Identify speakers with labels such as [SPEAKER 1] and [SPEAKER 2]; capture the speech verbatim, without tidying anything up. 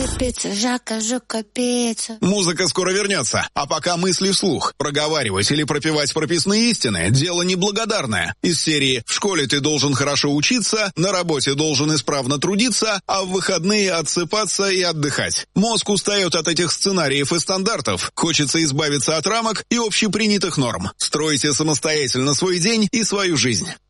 [SPEAKER 1] пицца, закажу пиццу.
[SPEAKER 2] Музыка скоро вернется, а пока мысли вслух. Проговаривать или пропевать прописные истины – дело неблагодарное. Из серии «В школе ты должен хорошо учиться, на работе должен исправно трудиться, а в выходные отсыпаться и отдыхать». Мозг устает от этих сценариев и стандартов. Хочется избавиться от рамок и общепринятых норм. Стройте самостоятельно свой день и свою жизнь.